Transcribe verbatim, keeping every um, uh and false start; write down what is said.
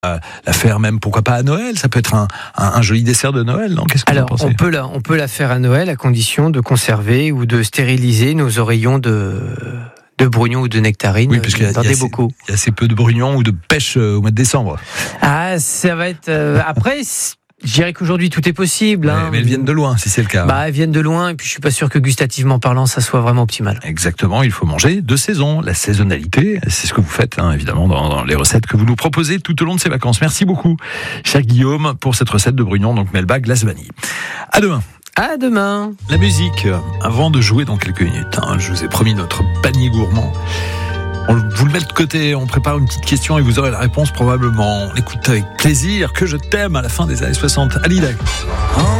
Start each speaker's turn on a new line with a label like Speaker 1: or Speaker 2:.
Speaker 1: Euh, la faire même, pourquoi pas à Noël? Ça peut être un, un, un joli dessert de Noël, non? Qu'est-ce que
Speaker 2: Alors,
Speaker 1: vous en pensez?
Speaker 2: on peut la, on peut la faire à Noël à condition de conserver ou de stériliser nos oreillons de, de brugnon ou de nectarine
Speaker 1: Oui, parce qu'il y a,
Speaker 2: dans
Speaker 1: il y a
Speaker 2: des
Speaker 1: assez,
Speaker 2: bocaux.
Speaker 1: il y a assez peu de brugnons ou de pêche euh, au mois de décembre.
Speaker 2: Ah, ça va être... Euh, après, je dirais qu'aujourd'hui, tout est possible.
Speaker 1: Ouais,
Speaker 2: Hein.
Speaker 1: mais elles viennent de loin, si c'est le cas.
Speaker 2: Bah, elles viennent de loin, et puis je suis pas sûr que gustativement parlant, ça soit vraiment optimal.
Speaker 1: Exactement, il faut manger de saison. La saisonnalité, c'est ce que vous faites, hein, évidemment, dans, dans les recettes que vous nous proposez tout au long de ces vacances. Merci beaucoup, cher Guillaume, pour cette recette de brugnon, donc Melba, glace vanille. À demain.
Speaker 2: À demain.
Speaker 1: La musique, avant de jouer dans quelques minutes, hein, je vous ai promis notre panier gourmand. On vous le met de côté, on prépare une petite question et vous aurez la réponse probablement. On l'écoute avec plaisir, Que je t'aime à la fin des années soixante. Hallyday.